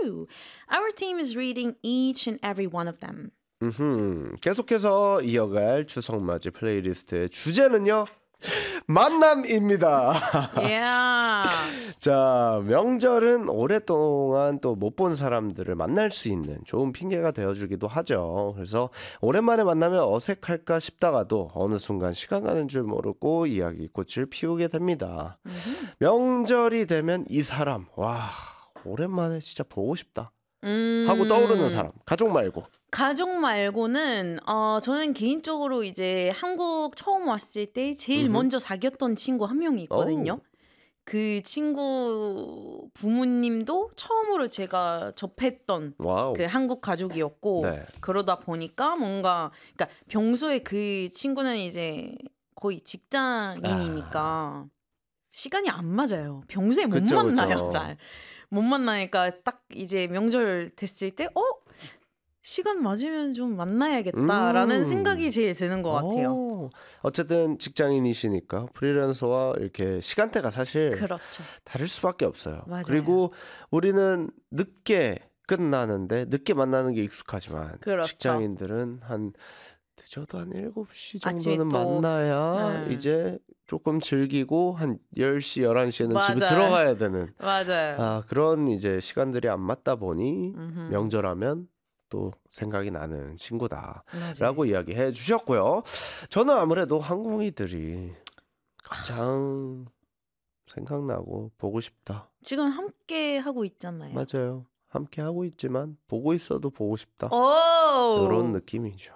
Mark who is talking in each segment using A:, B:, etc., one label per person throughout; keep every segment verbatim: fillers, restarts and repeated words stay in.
A: too. Our team is reading each and every one of them.
B: 음흠. 계속해서 이어갈 추석맞이 플레이리스트의 주제는요. 만남입니다.
A: Yeah.
B: 자, 명절은 오랫동안 또 못 본 사람들을 만날 수 있는 좋은 핑계가 되어주기도 하죠. 그래서 오랜만에 만나면 어색할까 싶다가도 어느 순간 시간 가는 줄 모르고 이야기꽃을 피우게 됩니다.
A: Mm-hmm.
B: 명절이 되면 이 사람, 와, 오랜만에 진짜 보고 싶다
A: 음...
B: 하고 떠오르는 사람, 가족 말고.
A: 가족 말고는 어, 저는 개인적으로 이제 한국 처음 왔을 때 제일
B: 음흠.
A: 먼저 사귀었던 친구 한 명이 있거든요.
B: 오.
A: 그 친구 부모님도 처음으로 제가 접했던
B: 와우.
A: 그 한국 가족이었고
B: 네.
A: 그러다 보니까 뭔가 그러니까 평소에 그 친구는 이제 거의 직장인이니까
B: 아.
A: 시간이 안 맞아요. 평소에 못
B: 그쵸,
A: 만나요.
B: 그쵸.
A: 잘. 못 만나니까 딱 이제 명절 됐을 때 어? 시간 맞으면 좀 만나야겠다라는
B: 음.
A: 생각이 제일 드는 것 같아요.
B: 오. 어쨌든 직장인이시니까 프리랜서와 이렇게 시간대가 사실
A: 그렇죠.
B: 다를 수밖에 없어요.
A: 맞아요.
B: 그리고 우리는 늦게 끝나는데 늦게 만나는 게 익숙하지만
A: 그렇죠.
B: 직장인들은 한 늦어도 한 일곱 시
A: 아침에
B: 정도는
A: 또,
B: 만나야
A: 네.
B: 이제 조금 즐기고 한 열 시, 열한 시에는 집에
A: 맞아요.
B: 들어가야 되는
A: 맞아요.
B: 아, 그런 이제 시간들이 안 맞다 보니
A: 음흠.
B: 명절하면 또 생각이 나는 친구다
A: 맞아요.
B: 라고 이야기해 주셨고요. 저는 아무래도 한국인들이 가장 생각나고 보고 싶다.
A: 지금 함께 하고 있잖아요.
B: 맞아요. 함께 하고 있지만 보고 있어도 보고 싶다.
A: 오!
B: 이런 느낌이죠.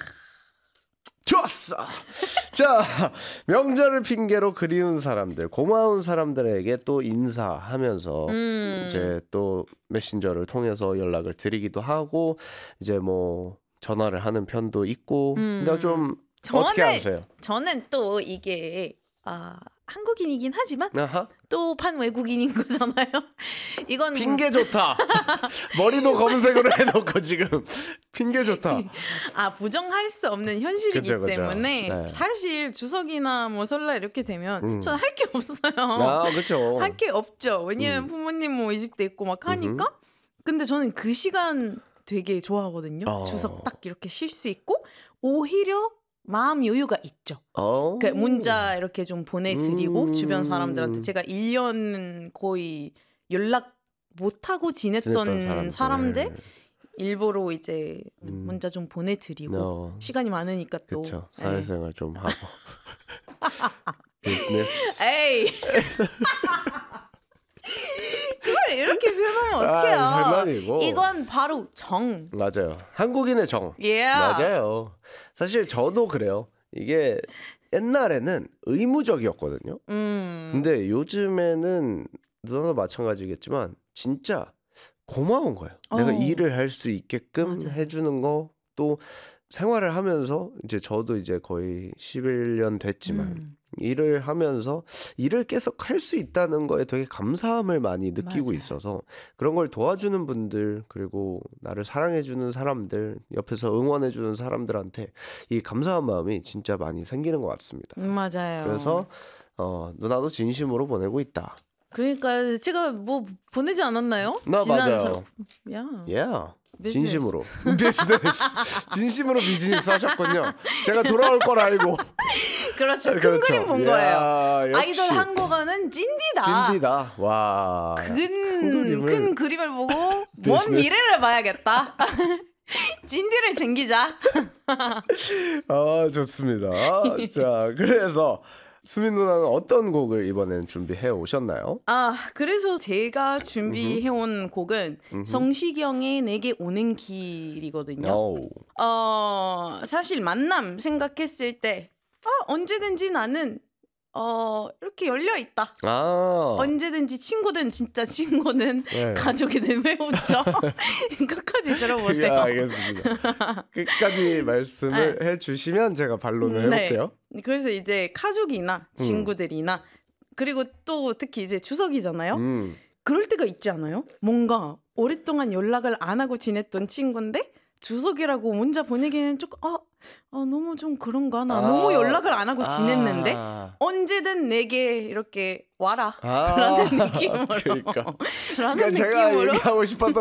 B: 좋았어. 자, 명절을 핑계로 그리운 사람들, 고마운 사람들에게 또 인사하면서
A: 음.
B: 이제 또 메신저를 통해서 연락을 드리기도 하고 이제 뭐 전화를 하는 편도 있고.
A: 음.
B: 근데 좀
A: 저는,
B: 어떻게 하세요?
A: 저는 또 이게 아, 한국인이긴 하지만
B: 아하.
A: 또 반외국인인 거잖아요. 이건
B: 핑계 좋다. 머리도 검은색으로 해놓고 지금 핑계 좋다.
A: 아, 부정할 수 없는 현실이기
B: 그쵸, 그쵸.
A: 때문에
B: 네.
A: 사실 추석이나 뭐 설날 이렇게 되면
B: 음.
A: 저는 할 게 없어요.
B: 아, 그렇죠.
A: 할 게 없죠. 왜냐면
B: 음.
A: 부모님 뭐 이집트에 있고 막 하니까. 근데 저는 그 시간 되게 좋아하거든요.
B: 어.
A: 추석 딱 이렇게 쉴 수 있고 오히려 마음 여유가 있죠.
B: 어.
A: 그 문자 이렇게 좀 보내드리고
B: 음.
A: 주변 사람들한테 제가 일 년 거의 연락 못하고 지냈던,
B: 지냈던 사람들.
A: 사람들 일부러 이제
B: 음.
A: 문자 좀 보내드리고
B: 어.
A: 시간이 많으니까 또
B: 그렇죠.
A: 예.
B: 사회생활 좀 하고 비즈니스.
A: 에이 그걸 이렇게 표현하면 어떡해요.
B: 아, 장난이고.
A: 이건 바로 정.
B: 맞아요. 한국인의 정.
A: Yeah.
B: 맞아요. 사실 저도 그래요. 이게 옛날에는 의무적이었거든요.
A: 음.
B: 근데 요즘에는 누나도 마찬가지겠지만 진짜 고마운 거예요.
A: 어.
B: 내가 일을 할 수 있게끔
A: 맞아요.
B: 해주는 거. 또 생활을 하면서 이제 저도 이제 거의 십일 년 됐지만
A: 음.
B: 일을 하면서 일을 계속 할 수 있다는 거에 되게 감사함을 많이 느끼고
A: 맞아요.
B: 있어서 그런 걸 도와주는 분들 그리고 나를 사랑해주는 사람들 옆에서 응원해주는 사람들한테 이 감사한 마음이 진짜 많이 생기는 것 같습니다.
A: 음, 맞아요.
B: 그래서 어, 누나도 진심으로 보내고 있다.
A: 그러니까 제가 뭐 보내지 않았나요?
B: 나
A: 지난
B: 맞아요.
A: 저... 야.
B: Yeah.
A: 비즈니스.
B: 진심으로 비즈니스 진심으로 비즈니스 하셨군요. 제가 돌아올 걸 알고
A: 그렇죠. 큰
B: 그렇죠.
A: 그림 본
B: 야,
A: 거예요.
B: 역시.
A: 아이돌 한국어는 찐디다.
B: 찐디다. 와.
A: 큰,
B: 그림을-
A: 큰 그림을 보고 먼
B: 비즈니스.
A: 미래를 봐야겠다. 찐디를 챙기자.
B: 아, 좋습니다. 자, 그래서 수민 누나는 어떤 곡을 이번엔 준비해 오셨나요?
A: 아, 그래서 제가 준비해온 곡은 성시경의 내게 오는 길이거든요.
B: 오.
A: 어, 사실 만남 생각했을 때 어, 언제든지 나는 어, 이렇게 열려 있다.
B: 아.
A: 언제든지 친구든 진짜 친구든
B: 네.
A: 가족이든 왜 웃죠? 끝까지 들어보세요.
B: 야, 알겠습니다. 끝까지 말씀을 해주시면 제가 반론을
A: 네.
B: 해볼게요.
A: 그래서 이제 가족이나 친구들이나 그리고 또 특히 이제 추석이잖아요.
B: 음.
A: 그럴 때가 있지 않아요? 뭔가 오랫동안 연락을 안 하고 지냈던 친구인데 추석이라고 문자 보내기는 조금 아, 아 너무 좀 그런가 나
B: 아.
A: 너무 연락을 안 하고 지냈는데
B: 아.
A: 언제든 내게 이렇게 와라
B: 아.
A: 라는 느낌으로
B: 그러니까.
A: 라는
B: 그러니까 제가
A: 느낌으로
B: 얘기하고 싶었던